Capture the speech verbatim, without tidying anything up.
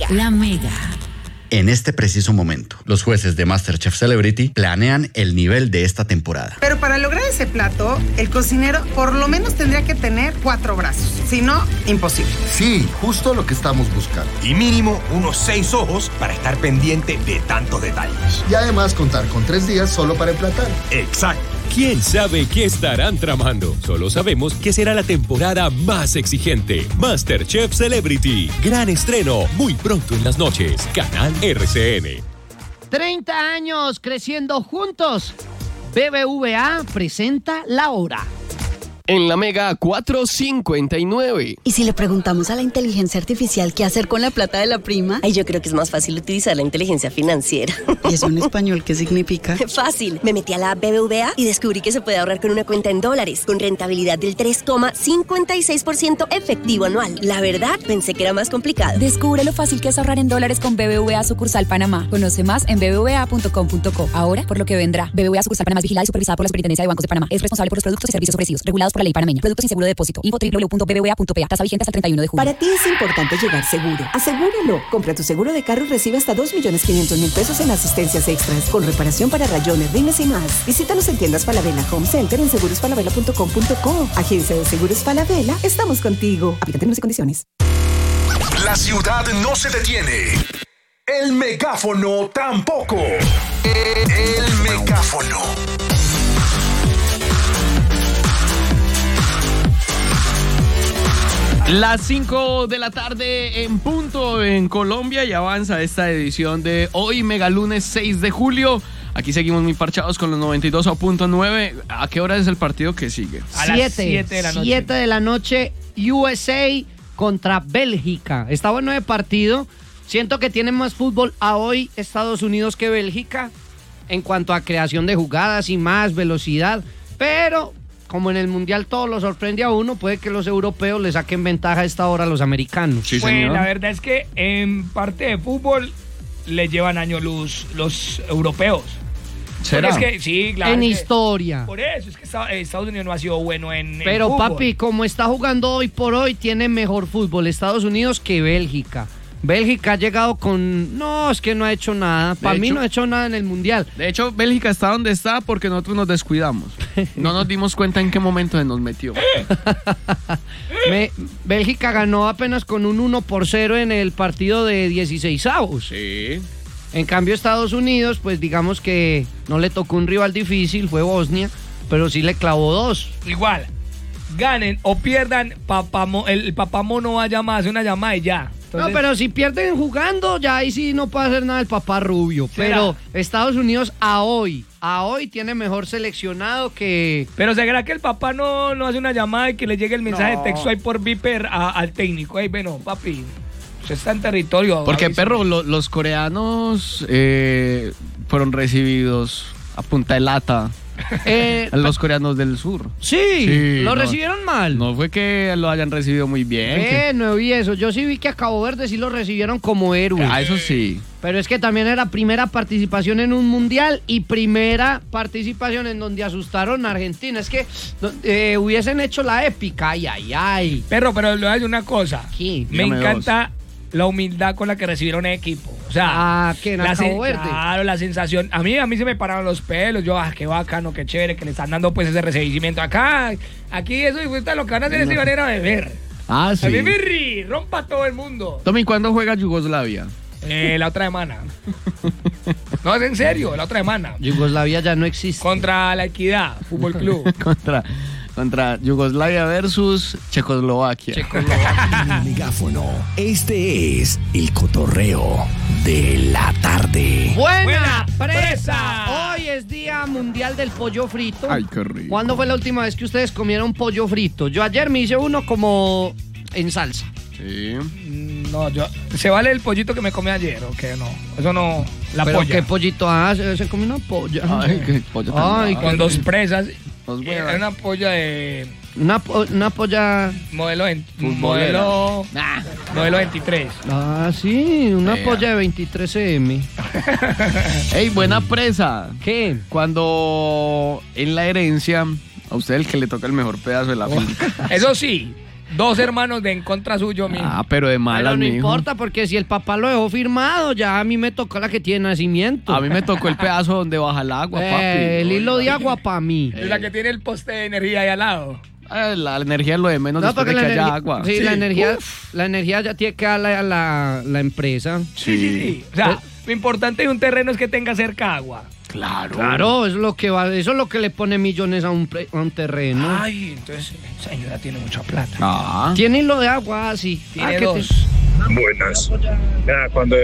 La Mega. En este preciso momento, los jueces de MasterChef Celebrity planean el nivel de esta temporada. Pero para lograr ese plato, el cocinero por lo menos tendría que tener cuatro brazos. Si no, imposible. Sí, justo lo que estamos buscando. Y mínimo unos seis ojos para estar pendiente de tantos detalles. Y además contar con tres días solo para emplatar. Exacto. ¿Quién sabe qué estarán tramando? Solo sabemos que será la temporada más exigente. MasterChef Celebrity. Gran estreno muy pronto en las noches. Canal R C N. treinta años creciendo juntos. B B V A presenta La Hora. En la Mega cuatrocientos cincuenta y nueve. ¿Y si le preguntamos a la inteligencia artificial qué hacer con la plata de la prima? Ay, yo creo que es más fácil utilizar la inteligencia financiera. ¿Y eso en español qué significa? Fácil. Me metí a la B B V A y descubrí que se puede ahorrar con una cuenta en dólares, con rentabilidad del tres coma cincuenta y seis por ciento efectivo anual. La verdad, pensé que era más complicado. Descubre lo fácil que es ahorrar en dólares con B B V A Sucursal Panamá. Conoce más en b b v a punto com punto co. Ahora, por lo que vendrá. B B V A Sucursal Panamá es vigilada y supervisada por la Superintendencia de Bancos de Panamá. Es responsable por los productos y servicios ofrecidos, regulados por la ley panameña. Productos sin seguro de depósito. Info doble u doble u doble u punto b b v a punto p a. Tasa vigente hasta el treinta y uno de julio. Para ti es importante llegar seguro. Asegúralo. Compra tu seguro de carro y recibe hasta dos millones quinientos mil pesos en asistencias extras, con reparación para rayones, rines y más. Visítanos en tiendas Falabella Home Center en seguros falabella punto com punto co. Agencia de Seguros Falabella, estamos contigo. Aplica términos y condiciones. La ciudad no se detiene. El megáfono tampoco. El megáfono. Las cinco de la tarde en punto en Colombia y avanza esta edición de hoy, Mega Lunes seis de julio. Aquí seguimos muy parchados con los noventa y dos punto nueve. ¿A qué hora es el partido que sigue? A las siete de la noche. siete de la noche, U S A contra Bélgica. Está bueno de partido. Siento que tienen más fútbol a hoy Estados Unidos que Bélgica en cuanto a creación de jugadas y más velocidad, pero como en el Mundial todo lo sorprende a uno, puede que los europeos le saquen ventaja a esta hora a los americanos. Sí, pues señor. La verdad es que en parte de fútbol le llevan año luz los europeos. ¿Será? Es que, sí, claro. En que, historia. Por eso, es que Estados Unidos no ha sido bueno en Pero en fútbol. papi, como está jugando hoy por hoy, tiene mejor fútbol Estados Unidos que Bélgica. Bélgica ha llegado con... No, es que no ha hecho nada. Para mí no ha hecho nada en el Mundial. De hecho, Bélgica está donde está porque nosotros nos descuidamos. No nos dimos cuenta en qué momento se nos metió. Me, Bélgica ganó apenas con un uno por cero en el partido de dieciseisavos. Sí. En cambio, Estados Unidos, pues digamos que no le tocó un rival difícil, fue Bosnia, pero sí le clavó dos. Igual, ganen o pierdan, papamo, el papamono va a llamar, hace una llamada y ya. No, Entonces, pero si pierden jugando, ya ahí sí no puede hacer nada el papá rubio. ¿será? Pero Estados Unidos a hoy, a hoy tiene mejor seleccionado que... Pero ¿será que el papá no, no hace una llamada y que le llegue el mensaje No. de texto ahí por Viper a, al técnico? Ahí, bueno, papi, usted está en territorio. Porque, avisa. perro, lo, los coreanos eh, fueron recibidos a punta de lata. Eh, los coreanos del sur. Sí, Sí, lo no. recibieron mal. No fue que lo hayan recibido muy bien. Eh, no vi eso. Yo sí vi que a Cabo Verde sí lo recibieron como héroe. Ah, eso sí. Pero es que también era primera participación en un mundial y primera participación en donde asustaron a Argentina. Es que eh, hubiesen hecho la épica. Ay, ay, ay. Perro, pero le voy a decir una cosa. ¿Qué? Me Dígame encanta la humildad con la que recibieron el equipo. O sea, Ah, ¿qué? ¿En la Cabo sen- Verde? Claro, la sensación. A mí, a mí se me pararon los pelos. Yo, ah, qué bacano, qué chévere que le están dando pues ese recibimiento. Acá, aquí, eso disfruta lo que van a hacer es ir a beber. Ah, sí. A beber, rompa todo el mundo. Tommy, ¿cuándo juega Yugoslavia? Eh, la otra semana. No, es en serio, la otra semana. Yugoslavia ya no existe. Contra la Equidad, Fútbol Club. contra, contra Yugoslavia versus Checoslovaquia. El megáfono. Este es el cotorreo de la tarde. ¡Buena, Buena presa! presa. Hoy es Día Mundial del Pollo Frito. Ay, qué rico. ¿Cuándo fue la última vez que ustedes comieron pollo frito? Yo ayer me hice uno como en salsa. Sí. No, yo. ¿Se vale el pollito que me comí ayer o qué? No. Eso no. La ¿Pero polla. qué pollito hace? Se come una polla. Ay, qué pollo tan Ay, bravo. Con dos presas. Dos Eh, huevas. Era una polla de. Una, po- una polla... Modelo. En, Futbolera. modelo. Ah, Modelo veintitrés. ah, sí, una Vea. polla de veintitrés eme. Ey, buena presa. ¿Qué? Cuando en la herencia, a usted el que le toca el mejor pedazo de la finca. Eso sí. Dos hermanos de en contra suyo, mijo. Ah, pero de malas, Pero no mijo. importa, porque si el papá lo dejó firmado, ya a mí me tocó la que tiene nacimiento. A mí me tocó el pedazo donde baja el agua, Eh, papi. el hilo de agua para mí. Es la que tiene el poste de energía ahí al lado. Eh, la energía es lo de menos No, después de porque que la haya energía, agua. sí, la energía, la energía ya tiene que dar la, la, la empresa. Sí, sí, sí. O sea, lo importante de un terreno es que tenga cerca agua. Claro. Claro, eso es lo que va, eso es lo que le pone millones a un, pre- a un terreno. Ay, entonces esa señora tiene mucha plata. Ah. Tiene hilo de agua, sí. Tiene Ah, que dos. te- Buenas. Nada, cuando